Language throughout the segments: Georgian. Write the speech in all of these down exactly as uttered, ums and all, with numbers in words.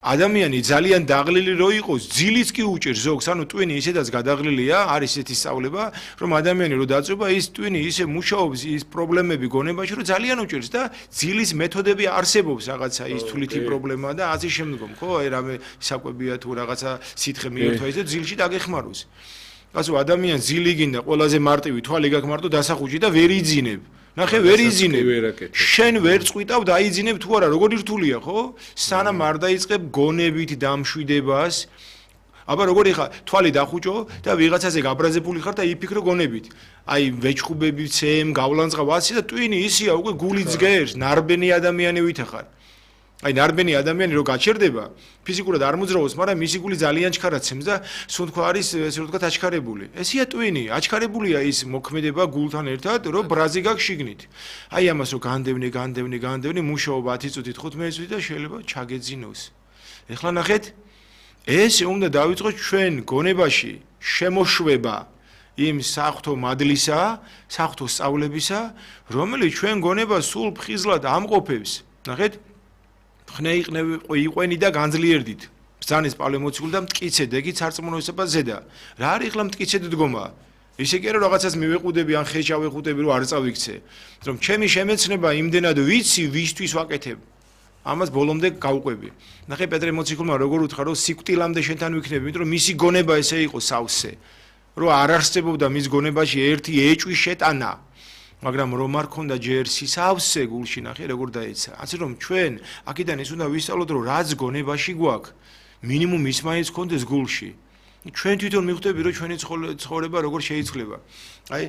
ადამიანი ძალიან დაღლილი რო იყოს, ძილიც კი უჭერს ზოგს, ანუ ტვინი ისედაც გადაღლილია, არის ესეთი სწავლება, რომ ადამიანი რო დაწובה, ის ტვინი ისე მუშაობს, ის პრობლემები გონებაში, რომ ძალიან უჭერს და ძილის მეთოდები არსებობს რაღაცა ის თვლითი პრობლემა და ასე შემდგომ, ხო? აი რამე საკვებია თუ რაღაცა სითხე მიერთვა ის და ძილში დაგეხმაროს. ასე ადამიანს ძილი გინდა ყველაზე მარტივი თვალი გაქვს მარტო დასახუჭი და ვერ იძინებ. ნახე ვერ იძინებ. შენ ვერ წვიტავ დაიძინებ თუ არა, როგორი რთულია, ხო? სანამ არ დაიწყებ გონებით დამშვიდებას. აბა როგორი ხარ? თვალი დახუჭო და ვიღაცაზე გაბრაზებული ხარ და იფიქრო გონებით. აი ვეჭხუბები ცემ, გავლანძღავ ასე და ტვინი ისია, უკვე გული ძგერს, ნარბენი ადამიანი ვითახარ. აი ნარბენი ადამიანი რო გაჩერდება, ფიზიკურად არ მოძრაობს, მაგრამ მისი გული ძალიან ჩქარად ცემს და სუნთქვა არის, ესე რომ ვთქვათ, აჩქარებული. ესია ტვინი, აჩქარებულია ის მოქმედება გულთან ერთად, რომ ბრაზი გაქვს შიგნით. აი ამას რო განდევნე, განდევნე, განდევნე, მუშაობა ათი წუთით, ხუთმეტი წუთით და შეიძლება ჩაგეძინოს. ეხლა ნახეთ, ესე უნდა დავიწყოთ ჩვენ გონებაში შემოშვება იმ საღვთო მადლისა, საღვთო სწავლებისა, რომელიც ჩვენ გონებას სულ ფხიზლად ამყოფებს. ნახეთ ხნე იყვენი და განძლიერდით. ბრძანის პალემოციკული და მტკიცედ, ეგიც სარწმუნოება ზედა. რა არის ახლა მტკიცედ დგომა? ისე კი არა რაღაცას მივეყუდები ან ხეჭა ვეყუდები რომ არ წავიქცე. რომ ჩემი შემეცნება იმდენად ვიცი, ვისთვის ვაკეთებ. ამას ბოლომდე გავყვები. ნახე პეტრე მოციქულმა როგორ უთხრა რომ სიკვდილამდე შენთან ვიქნები, იმიტომ რომ მისი გონება ესე იყო სავსე. რომ არ არსებობდა მის გონებაში ერთი ეჭვი შეტანა. მაგრამ რომ არ ქონდა ჯერ სისავსე გულში ნახე როგორ დაეცა. ასე რომ ჩვენ აქედან ის უნდა ვისწავლოთ რომ რაც გონებაში გვაქვს, მინიმუმ ის მაინც ქონდეს გულში. ჩვენ თვითონ მივხვდები რომ ჩვენი ცხოვრება როგორ შეიძლება. აი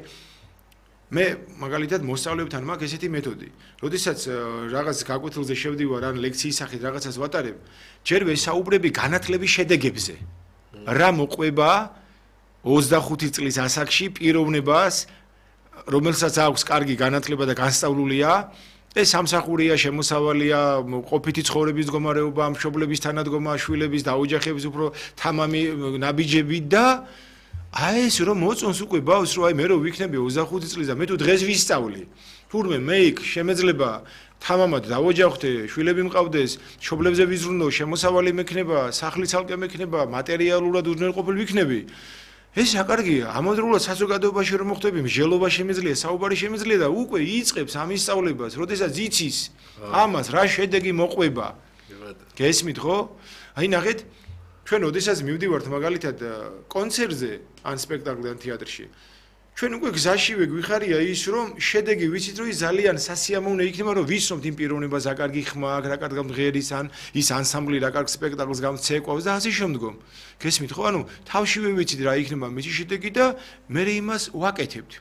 მე მაგალითად მოსწავლეებთან მაქვს ესეთი მეთოდი. როდესაც რაღაც გაკვეთილზე შევდივარ ან ლექციის სახით რაღაცას ვატარებ, ჯერ ვესაუბრები განათლების შედეგებზე. რა მოყვება ოცდახუთი წლის ასაკში პიროვნებას რომელსაც აქვს კარგი განათლება და განსწავლულია, ეს სამსახურია, შემოსავალია, ყოფითი ცხოვრების მდგომარეობა, მშობლების თანადგომა, შვილების და ოჯახების უფრო თამამი ნაბიჯები და აი ეს რომ მოწონს უკვე ბავშვს, რომ აი მე რო ვიქნები ოცდახუთი წლის და მე თუ დღეს ვისწავლი, თურმე მე იქ შემეძლება თამამად დავოჯახდე, შვილები მყავდეს, მშობლებზე ვიზრუნო, შემოსავალი მექნება, სახლი ცალკე მექნება, მატერიალურად უზრუნველყოფილი ვიქნები. ეს აკარგია, ამავდროულად საზოგადოებაში რომ მოხდები, მსჯელობა შემიძლია, საუბარი შემიძლია და უკვე იწყებს ამის სწავლებას, როდესაც იცის ამას რა შედეგი მოყვება. გესმით ხო? აი ნახეთ, ჩვენ როდესაც მივდივართ მაგალითად კონცერტზე ან სპექტაკლზე ან თეატრში, ჩვენ უკვე გზაშივე გვიხარია ის რომ შედეგი ვიცით რომ ის ძალიან სასიამოვნო იქნება რომ ვიცნობთ იმ პიროვნებას რა კარგი ხმა აქვს, რა კარგ მღერის ან ის ანსამბლი რა კარგ სპექტაკლს გამცეკვავს და ასე შემდგომ. გესმით ხო? ანუ თავშივე ვიცით რა იქნება მისი შედეგი და მე იმას ვაკეთებთ.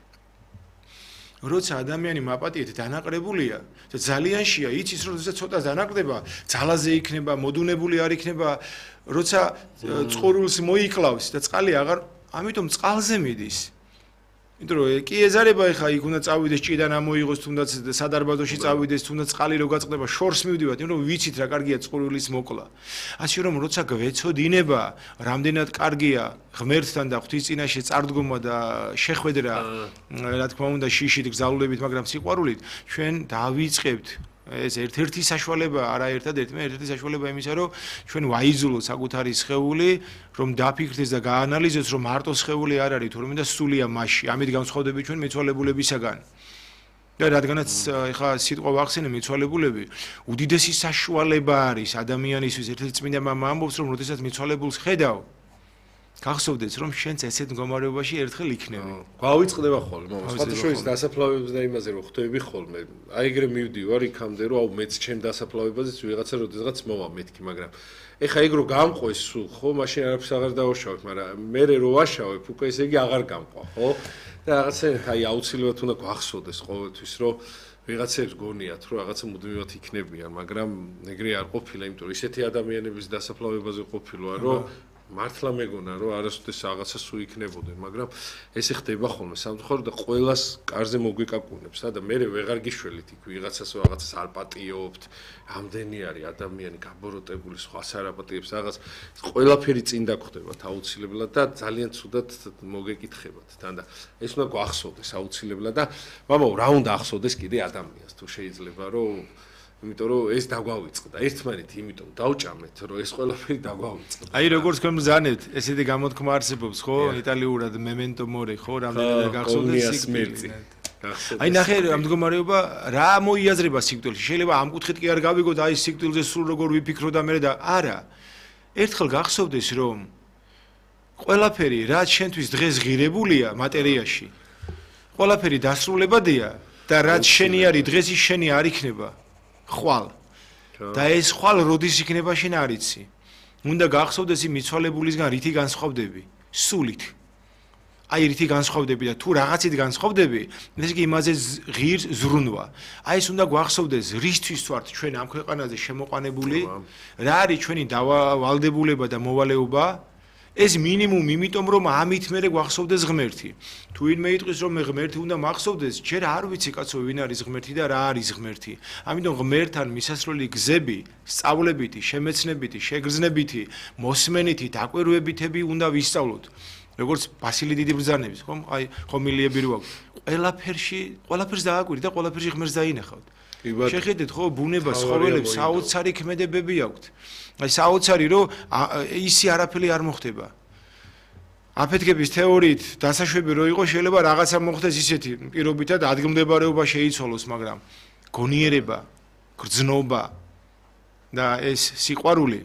როცა ადამიანი მაპატიეთ დანაყრებულია და ძალიან შეა იცის რომ როცა ცოტა დანაყრდება, ძალაზე იქნება, მოდუნებული არ იქნება, როცა წყურულს მოიკლავს და წყალი აღარ, ამიტომ წყალზე მიდის. იმიტომ რომ კი ეზარება ეხა იქ უნდა წავიდეს ჭიდან ამოიღოს თუნდაც სადარბაზოში წავიდეს თუნდაც წყალი რო გაწყდება შორს მივდივართ იმიტომ რომ ვიცით რა კარგია წყურვილის მოკლა ასე რომ როცა გვეცოდინება რამდენად კარგია ღმერთთან და ღვთის წინაშე წარდგომა და შეხვედრა რა თქმა უნდა შიშით გზავნილებით მაგრამ სიყვარულით ჩვენ დავიწყებთ ეს ერთ-ერთი საშუალება არა ერთადერთი მე ერთ-ერთი საშუალება იმისა რომ ჩვენ ვაიზოლოთ საკუთარი სხეული რომ დაფიქრდეს და გაანალიზოს რომ მარტო სხეული არ არის თორმე და სულია მასში ამით განსხვავდებით ჩვენ მიცვალებულებისაგან და რადგანაც ეხა სიტყვა ვახსენე მიცვალებულები უდიდესი საშუალება არის ადამიანისთვის ერთ-ერთი წმინდა მამა ამბობს რომ როდესაც მიცვალებულს ხედავ გახსოვდეს რომ შენც ესეთ მდგომარეობაში ერთხელ იქნები. გავიწყდება ხოლმე, სხვადასხვა დასაფლავებებს და იმაზე რომ ხვდები ხოლმე. აი ეგრე მივდივარ იქამდე რომ აუ მეც ჩემ დასაფლავებაზეც ვიღაცა როდესაც მოვა მეთქი, მაგრამ ეხა ეგ რო გამყვეს სულ, ხო, მაშინ არაფერს აღარ დავაშავებ, მაგრამ მე რო ვაშავებ, უკვე ესე იგი აღარ გამყვა, ხო? და რაღაცა აი აუცილებლად უნდა გვახსოვდეს ყოველთვის რომ ვიღაცებს გონიათ რომ რაღაცა მუდმივად იქნებიან, მაგრამ ეგრე არ ყოფილა, იმიტომ რომ ისეთი ადამიანების დასაფლავებაზე ყოფილვარ, რომ მართლა მეგონა რომ არასოდეს რაღაცას უიქნებოდნენ, მაგრამ ესე ხდება ხოლმე სამწუხაროდ და ყველას კარზე მოგვიკაკუნებს და მე ვეღარ გიშველით იქ ვიღაცას რაღაცას არ პატიობთ, ამდენი არის ადამიანი გაბოროტებული, სხვას არ აპატიებს რაღაც, ყველაფერი წინ დაგხვდებათ აუცილებლად და ძალიან ცუდად მოგეკითხებათ თან და ეს უნდა გვახსოვდეს აუცილებლად და მამაო რა უნდა ახსოვდეს კიდე ადამიანს თუ შეიძლება რომ იმიტომ რომ ეს დაგვავიწყდა ერთმანეთი, იმიტომ დავჭამეთ, რომ ეს ყველაფერი დაგვავიწყდა. აი როგორც თქვენ ბრძანებთ, ესეთი გამოთქმა არსებობს, ხო? იტალიურად memento mori, ხო? რამდენადაც გახსოვდეს სიკვდილი. აი ნახე ამ მდგომარეობა რა მოიაზრება სიკვდილში. შეიძლება ამ კუთხით კი არ გავიგოთ, აი სიკვდილზე სულ როგორ ვიფიქრო და მე და არა. ერთხელ გახსოვდეს, რომ ყველაფერი რაც შენთვის დღეს ღირებულია მატერიაში, ყველაფერი დასრულებადია და რაც შენი არის დღეს ის შენი არ იქნება. ხვალ. და ეს ხვალ როდის იქნება შენ არ იცი. უნდა გახსოვდეს იმ მიცვალებულისგან რითი განსხვავდები, სულით. აი რითი განსხვავდები და თუ რაღაცით განსხვავდები, ეს კი იმაზე ღირს ზრუნვა. აი ეს უნდა გვახსოვდეს, რისთვის ვართ ჩვენ ამ ქვეყანაზე შემოყვანებული, რა არის ჩვენი დავალდებულება და მოვალეობა. ეს მინიმუმ იმიტომ რომ ამით მე გვახსოვდეს ღმერთი. თუ ვინმე იტყვის რომ მე ღმერთი უნდა მახსოვდეს, ჯერ არ ვიცი კაცო ვინ არის ღმერთი და რა არის ღმერთი. ამიტომ ღმერთთან მისასვლელი გზები, სწავლებითი, შემეცნებითი, შეგრძნებითი, მოსმენითი, დაკვირვებითები უნდა ვისწავლოთ. როგორც ბასილი დიდი ბრძანების, ხომ? აი ხომილიები რო აქვს. ყველაფერში, ყველაფერს დააკვირდით და ყველაფერში ღმერთს დაინახავთ. შეხედეთ ხო, ბუნებას, ცხოველებს საოცარი ქმედებები აქვთ. აი საოცარი რომ ისი არაფერი არ მოხდება. აფეთქების თეორიით დასაშვები რო იყო, შეიძლება რაღაცა მოხდეს ისეთი პირობითად ადგილმდებარეობა შეიცვალოს, მაგრამ გონიერება, გრძნობა და ეს სიყვარული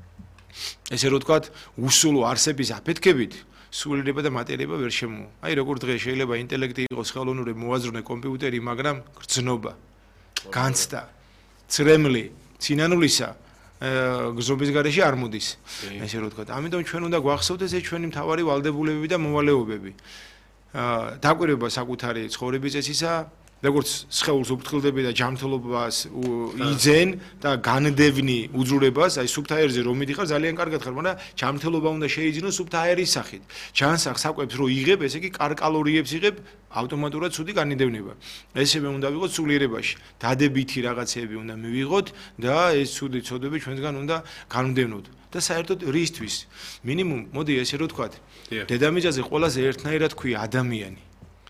ესე რო ვთქვათ, უსულო არსების აფეთქებით სულიერება და მატერია ვერ შემოვა. აი როგორ დღეს შეიძლება ინტელექტი იყოს ხელოვნური მოაზროვნე კომპიუტერი, მაგრამ გრძნობა, განცდა, წრემლი, ცინანულისა გზობის გარეშე არ მოდის. ესე რო ვთქვათ. ამიტომ ჩვენ უნდა გვახსოვდეს ეს ჩვენი მთავარი ვალდებულებები და მოვალეობები. დაკვირვება საკუთარი ცხოვრების წესისა, როგორც სხეულს უფრთხილდები და ჯანმრთელობას იძენ და განდევნი უძრურებას, აი სუფთა აირზე რომ მიდიხარ ძალიან კარგად ხარ, მაგრამ ჯანმრთელობა უნდა შეიძინოს სუფთა აირის სახით. ჯანსაღ საკვებს რო იღებ, ესე იგი კარკალორიებს იღებ, ავტომატურად ცუდი განიდევნება. ესევე უნდა ვიღოთ სულიერებაში. დადებითი რაღაცეები უნდა მივიღოთ და ეს ცუდი ცოდები ჩვენგან უნდა განვდევნოთ. და საერთოდ რისთვის? მინიმუმ, მოდი ესე რო ვთქვათ, დედამიწაზე ყველაზე ერთნაირად ქვია ადამიანი.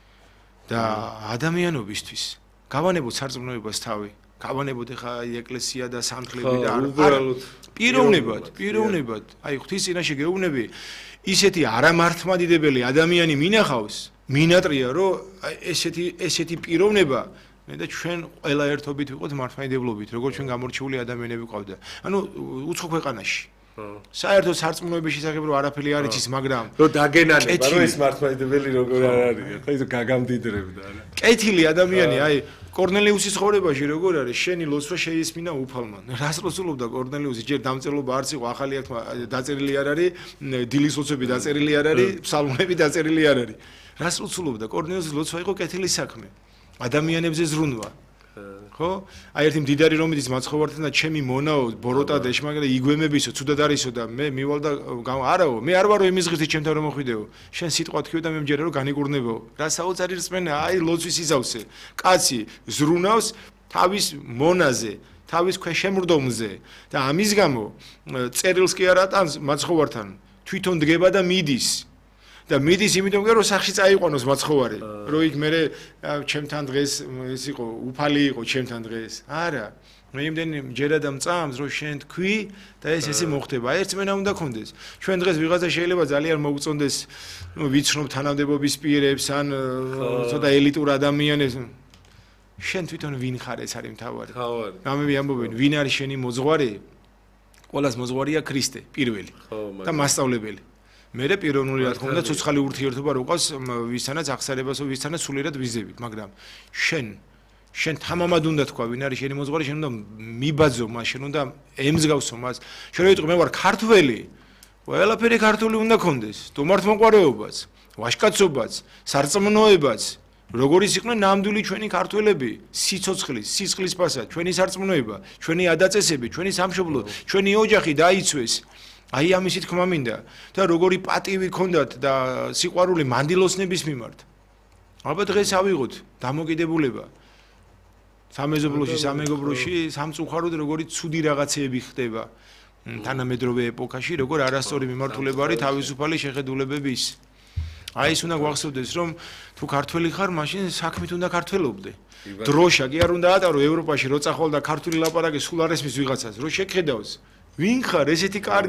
და ადამიანობისთვის გავანებოთ სარწმუნოებას თავი, გავანებოთ ახლა ეკლესია და სამთლები და უბრალოდ პიროვნებად, პიროვნებად, აი ღვთის წინაშე გეუბნები, ისეთი არამართმადიდებელი ადამიანი მინახავს, მინატრია, რომ ესეთი ესეთი პიროვნება მე და ჩვენ ყველა ერთობით ვიყოთ მართლმადიდებლობით, როგორც ჩვენ გამორჩეული ადამიანები ყავდა. ანუ უცხო ქვეყანაში საერთოდ სარწმუნოების შესახებ რო არაფერი არ იცის, მაგრამ რო დაგენანება, რომ ეს მართლმადიდებელი როგორ არ არის, ხო ის გაგამდიდრებდა რა. კეთილი ადამიანი, აი კორნელიუსის ხოვრებაში როგორ არის, შენი ლოცვა შეისმინა უფალმა. რას ლოცულობდა კორნელიუსი? ჯერ დამწერლობა არც იყო, ახალი აქ დაწერილი არ არის, დილის ლოცვები დაწერილი არ არის, ფსალმუნები დაწერილი არ არის. რას ლოცულობდა? კორნელიუსის ლოცვა იყო კეთილი საქმე. ადამიანებზე ზრუნვა. ხო? აი ერთი მდიდარი რომ მიდის მაცხოვართან და ჩემი მონაო, ბოროტა დეშმაგრე იგვემებისო, ცუდად არისო და მე მივალ და არაო, მე არ ვარო იმის ღირსით ჩემთან რომ მოხვიდეო. შენ სიტყვა თქვი და მე მჯერა რომ განიკურნებო. რა საოცარი რწმენა, აი ლოცვის იზავსე. კაცი ზრუნავს თავის მონაზე, თავის ქვეშემრდომზე და ამის გამო წერილს კი არ ატანს მაცხოვართან. თვითონ დგება და მიდის. და მიდის იმიტომ რომ სახში წაიყვანოს მაცხოვარი, რომ იქ მე ჩემთან დღეს ეს იყო, უფალი იყო ჩემთან დღეს. არა, მე იმდენი ჯერა და მწამს რომ შენ თქვი და ეს ესე მოხდება. ერთ მენა უნდა კონდეს. ჩვენ დღეს ვიღაცა შეიძლება ძალიან მოგწონდეს, ნუ ვიცნობ თანამდებობის პირებს ან ცოტა ელიტურ ადამიანებს. შენ თვითონ ვინ ხარ, ეს არის მთავარი. მთავარი. ამები ამბობენ, ვინ არის შენი მოძღვარი? ყველას მოძღვარია ქრისტე, პირველი და მასწავლებელი. მერე პიროვნული რა თქმა უნდა ცოცხალი ურთიერთობა როყავს ვისთანაც აღსარებასო ვისთანაც სულიერად ვიზებით, მაგრამ შენ შენ თამამად უნდა თქვა ვინ არის შენი მოძღვარი, შენ უნდა მიბაძო მას, შენ უნდა ემსგავსო მას. შენ რო იტყვი მე ვარ ქართველი, ყველაფერი ქართული უნდა კონდეს, სტუმართმოყვარეობაც, ვაჟკაცობაც, სარწმუნოებაც, როგორიც იყვნენ ნამდვილი ჩვენი ქართველები, სიცოცხლის, სისხლის ფასად, ჩვენი სარწმუნოება, ჩვენი ადაწესები, ჩვენი სამშობლო, ჩვენი ოჯახი დაიცვეს. აი ამისი თქმა მინდა და როგორი პატივი ქონდათ და სიყვარული მანდილოსნების მიმართ. ალბათ დღეს ავიღოთ დამოკიდებულება. სამეზობლოში, სამეგობროში, სამწუხაროდ როგორი ცუდი რაღაცეები ხდება თანამედროვე ეპოქაში, როგორ არასწორი მიმართულება არის თავისუფალი შეხედულებების. აი ეს უნდა გვახსოვდეს რომ თუ ქართველი ხარ, მაშინ საქმით უნდა ქართველობდე. დროშა კი არ უნდა ატარო ევროპაში, როცა ხოლმე ქართული ლაპარაკი სულ არ ესმის ვიღაცას, რო შეხედავს. ვინ ხარ ესეთი კარგი